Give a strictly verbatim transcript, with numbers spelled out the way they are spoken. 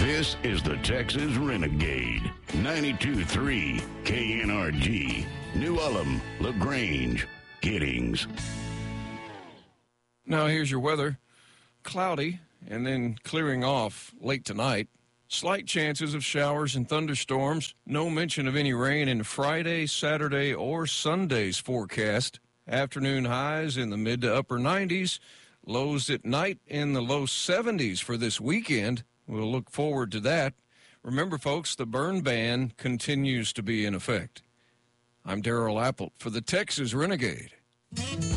This is the Texas Renegade. ninety-two point three K N R G. New Ulm, LaGrange, Giddings. Now here's your weather. Cloudy and then clearing off late tonight. Slight chances of showers and thunderstorms. No mention of any rain in Friday, Saturday, or Sunday's forecast. Afternoon highs in the mid to upper nineties. Lows at night in the low seventies for this weekend. We'll look forward to that. Remember, folks, the burn ban continues to be in effect. I'm Darrell Apple for the Texas Renegade.